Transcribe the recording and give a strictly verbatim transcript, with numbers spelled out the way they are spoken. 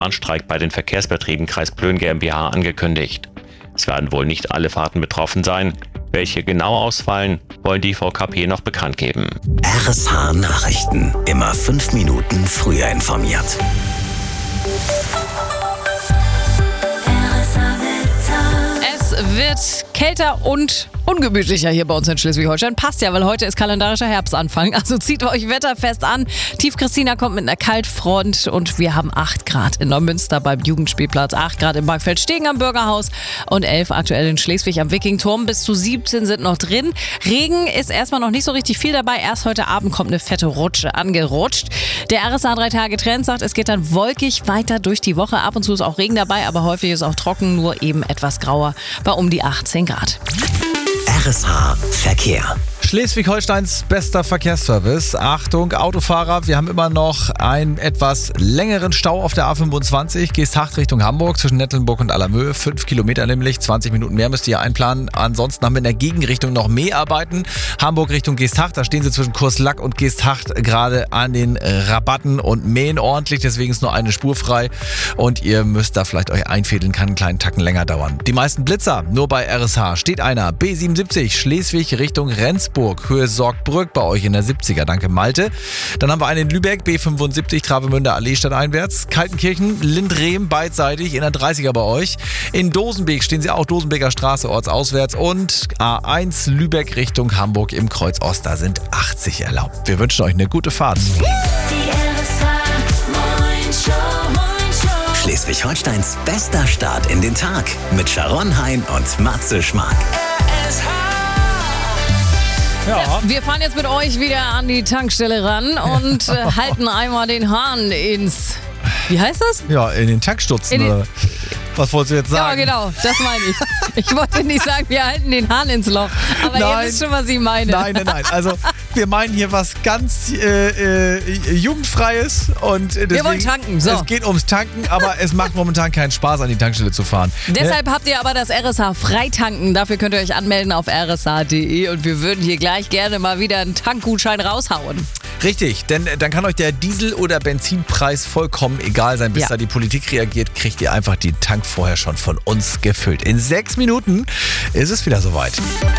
Warnstreik bei den Verkehrsbetrieben Kreis Plön GmbH angekündigt. Es werden wohl nicht alle Fahrten betroffen sein. Welche genau ausfallen, wollen die V K P noch bekannt geben. R S H Nachrichten. Immer fünf Minuten früher informiert. Es wird kälter und ungemütlicher hier bei uns in Schleswig-Holstein. Passt ja, weil heute ist kalendarischer Herbstanfang. Also zieht euch wetterfest an. Tief Christina kommt mit einer Kaltfront und wir haben acht Grad in Neumünster beim Jugendspielplatz, acht Grad in Markfeld-Stegen am Bürgerhaus und elf aktuell in Schleswig am Wikingturm. Bis zu siebzehn sind noch drin. Regen ist erstmal noch nicht so richtig viel dabei. Erst heute Abend kommt eine fette Rutsche angerutscht. Der R S A drei Tage Trend sagt, es geht dann wolkig weiter durch die Woche. Ab und zu ist auch Regen dabei, aber häufig ist auch trocken, nur eben etwas grauer bei um die achtzehn Grad. R S H Verkehr. Schleswig-Holsteins bester Verkehrsservice. Achtung, Autofahrer, wir haben immer noch einen etwas längeren Stau auf der A fünfundzwanzig. Geesthacht Richtung Hamburg zwischen Nettelnburg und Allermöhe. Fünf Kilometer nämlich, zwanzig Minuten mehr müsst ihr einplanen. Ansonsten haben wir in der Gegenrichtung noch Mäharbeiten. Hamburg Richtung Geesthacht, da stehen sie zwischen Kurslack und Geesthacht gerade an den Rabatten und mähen ordentlich. Deswegen ist nur eine Spur frei und ihr müsst da vielleicht euch einfädeln, kann einen kleinen Tacken länger dauern. Die meisten Blitzer, nur bei R S H steht einer. B siebenundsiebzig Schleswig Richtung Rendsburg. Höhe Sorgbrück bei euch in der siebziger. Danke, Malte. Dann haben wir einen in Lübeck, B fünfundsiebzig, Travemünder Allee stadteinwärts. Kaltenkirchen, Lindrehm beidseitig in der dreißiger bei euch. In Dosenbeek stehen sie auch, Dosenbeker Straße ortsauswärts. Und A eins Lübeck Richtung Hamburg im Kreuz Ost, da sind achtzig erlaubt. Wir wünschen euch eine gute Fahrt. Schleswig-Holsteins bester Start in den Tag mit Sharon Hein und Matze Schmark. Ja. Wir fahren jetzt mit euch wieder an die Tankstelle ran und äh, halten einmal den Hahn ins... Wie heißt das? Ja, in den Tankstutzen. In den oder was wolltest du jetzt sagen? Ja, genau, das meine ich. Ich wollte nicht sagen, wir halten den Hahn ins Loch. Aber Nein. ihr wisst schon, was ich meine. Nein, nein, nein. Also wir meinen hier was ganz äh, äh, Jugendfreies. Und deswegen, wir wollen tanken, so. Es geht ums Tanken, aber es macht momentan keinen Spaß, an die Tankstelle zu fahren. Deshalb habt ihr aber das R S H Freitanken. Dafür könnt ihr euch anmelden auf r s h punkt d e und wir würden hier gleich gerne mal wieder einen Tankgutschein raushauen. Richtig, denn dann kann euch der Diesel- oder Benzinpreis vollkommen egal sein. Bis Ja. da die Politik reagiert, kriegt ihr einfach den Tank vorher schon von uns gefüllt. In sechs Minuten ist es wieder soweit.